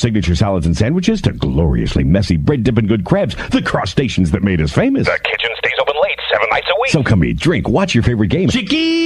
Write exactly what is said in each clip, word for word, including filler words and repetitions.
signature salads and sandwiches to gloriously messy bread-dipping good crabs, the crustaceans that made us famous. The kitchen stays open late, seven nights a week. So come eat, drink, watch your favorite game.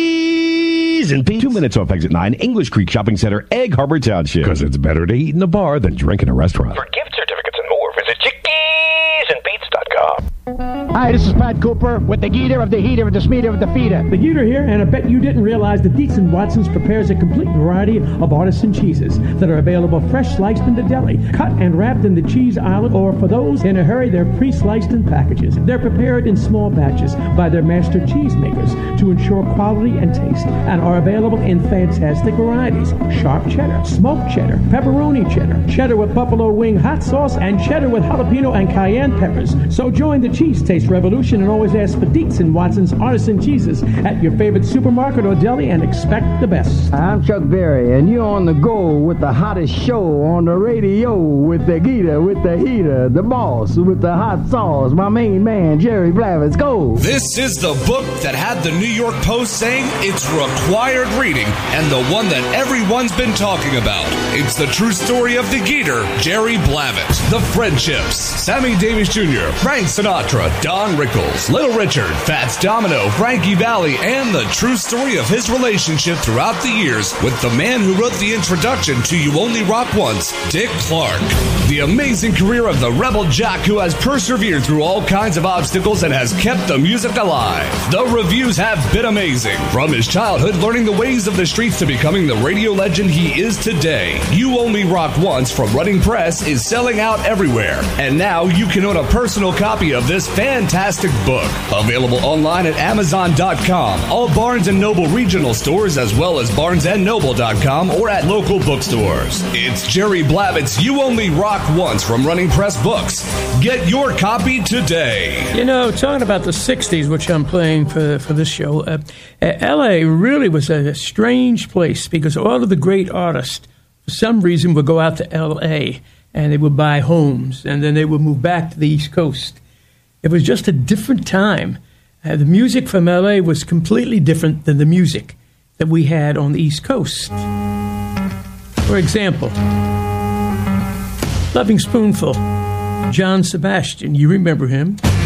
Chickies and Pete's. Two minutes off Exit nine, English Creek Shopping Center, Egg Harbor Township. Because it's better to eat in a bar than drink in a restaurant. For gift certificates and more, visit chickies and pete's dot com. Hi, this is Pat Cooper with the Geeter of the Heater of the Smeeter of the Feeder. The Geeter here, and I bet you didn't realize that Dietz and Watson's prepares a complete variety of artisan cheeses that are available fresh sliced in the deli, cut and wrapped in the cheese island, or for those in a hurry, they're pre-sliced in packages. They're prepared in small batches by their master cheesemakers to ensure quality and taste, and are available in fantastic varieties: sharp cheddar, smoked cheddar, pepperoni cheddar, cheddar with buffalo wing hot sauce, and cheddar with jalapeno and cayenne peppers. So join the cheese taste revolution and always ask for Dietz and Watson's artisan cheeses at your favorite supermarket or deli and expect the best. I'm Chuck Berry, and you're on the go with the hottest show on the radio with the Geeter, with the Heater, the boss with the hot sauce, my main man, Jerry Blavitz. Go! This is the book that had the New York Post saying it's required reading, and the one that everyone's been talking about. It's the true story of the Geeter, Jerry Blavitz, the Friendships, Sammy Davis Junior, Frank Sinatra, Don Rickles, Little Richard, Fats Domino, Frankie Valli, and the true story of his relationship throughout the years with the man who wrote the introduction to You Only Rock Once, Dick Clark. The amazing career of the rebel jock who has persevered through all kinds of obstacles and has kept the music alive. The reviews have been amazing. From his childhood learning the ways of the streets to becoming the radio legend he is today. You Only Rock Once from Running Press is selling out everywhere. And now you can own a personal copy of this fantastic book. Available online at amazon dot com, all Barnes and Noble regional stores, as well as barnes and noble dot com or at local bookstores. It's Jerry Blavitt's You Only Rock Once from Running Press Books. Get your copy today. You know, talking about the sixties, which I'm playing for for this show, uh, L A really was a strange place because all of the great artists, for some reason, would go out to L A and they would buy homes, and then they would move back to the East Coast. It was just a different time. Uh, the music from L A was completely different than the music that we had on the East Coast. For example, Loving Spoonful, John Sebastian, you remember him.